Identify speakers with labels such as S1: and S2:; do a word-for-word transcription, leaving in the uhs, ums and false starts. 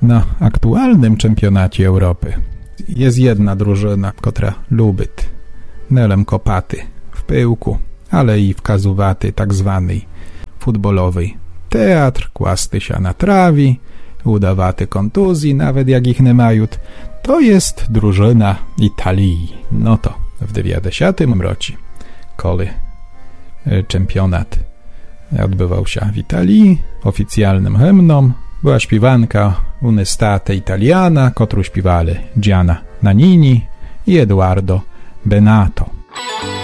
S1: Na aktualnym czempionacie Europy jest jedna drużyna, która lubi nelem kopaty w pyłku, ale i w kazuwaty tak zwanej futbolowej. Teatr, kłasty się na trawi, udawaty kontuzji, nawet jak ich nie mają. To jest drużyna Italii. No to w dziewięćdziesiątym roku, kiedy czempionat odbywał się w Italii, oficjalnym hymnom była śpiewanka Un'estate Italiana, którą śpiewali Gianna Nannini i Edoardo Bennato.